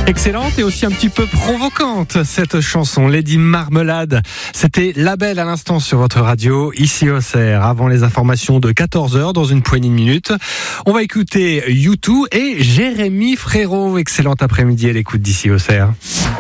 Excellente et aussi un petit peu provocante cette chanson, Lady Marmelade. C'était La Belle à l'instant sur votre radio, ici au CER. Avant les informations de 14h, dans une poignée de minutes, on va écouter U2 et Jérémy Frérot. Excellent après-midi à l'écoute d'ici au CER.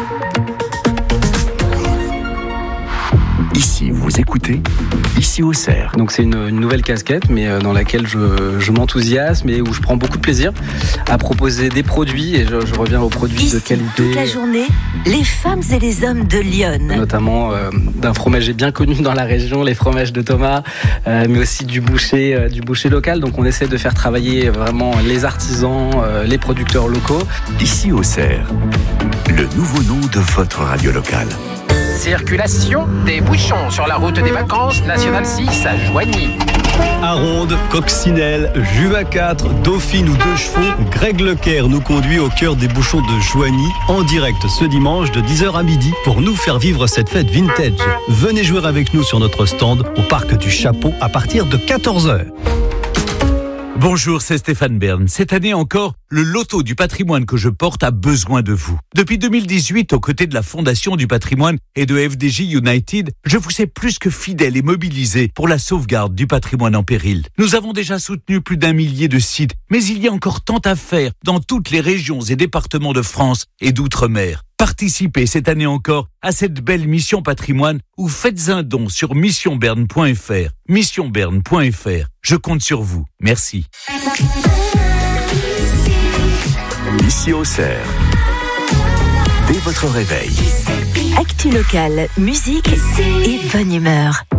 Ici, vous écoutez, ici au CER. Donc c'est une nouvelle casquette, mais dans laquelle je m'enthousiasme et où je prends beaucoup de plaisir à proposer des produits. Et je reviens aux produits ici, de qualité. Toute la journée, les femmes et les hommes de Lyon. Notamment d'un fromager bien connu dans la région, les fromages de Thomas, mais aussi du boucher local. Donc on essaie de faire travailler vraiment les artisans, les producteurs locaux. Ici au CER, le nouveau nom de votre radio locale. Circulation des bouchons sur la route des vacances nationale 6 à Joigny. Aronde, Coccinelle, Juva 4, Dauphine ou Deux Chevaux, Greg Leclerc nous conduit au cœur des bouchons de Joigny en direct ce dimanche de 10h à midi pour nous faire vivre cette fête vintage. Venez jouer avec nous sur notre stand au parc du Chapeau à partir de 14h. Bonjour, c'est Stéphane Bern. Cette année encore, le loto du patrimoine que je porte a besoin de vous. Depuis 2018, aux côtés de la Fondation du patrimoine et de FDJ United, je vous sais plus que fidèle et mobilisé pour la sauvegarde du patrimoine en péril. Nous avons déjà soutenu plus d'1 millier de sites, mais il y a encore tant à faire dans toutes les régions et départements de France et d'outre-mer. Participez cette année encore à cette belle mission patrimoine ou faites un don sur missionberne.fr. Missionberne.fr. Je compte sur vous. Merci. Ici au CER, dès votre réveil. Actu locale, musique et bonne humeur.